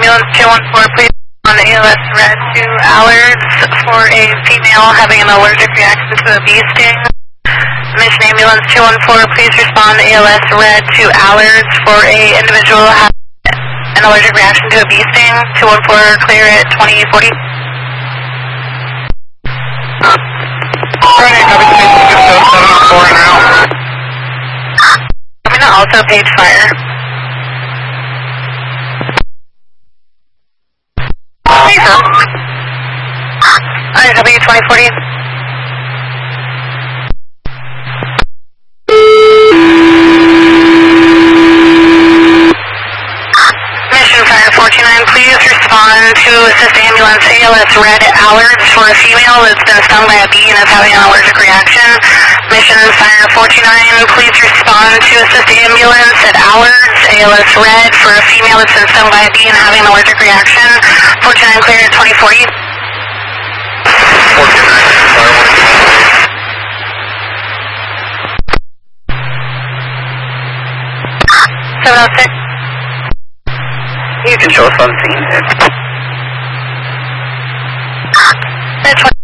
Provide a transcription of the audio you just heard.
ambulance 214, please on the ALS red 2 Allards for a female having an allergic reaction to a bee sting. Mission ambulance 214, please respond to ALS red 2 Allards for a individual having an allergic reaction to a bee sting. 214, clear at 2040. Friday, copy 704 now. I'm going to also page fire. Hey, sir. Alright, copy 2040. Mission Fire 49, please respond to assist ambulance ALS red Allards for a female that's been stung by a bee and is having an allergic reaction. Mission Fire 49, please respond to assist ambulance at Allards ALS red for a female that's been stung by a bee and having an allergic reaction. 49 clear at 2040. 706. You can show us on scene.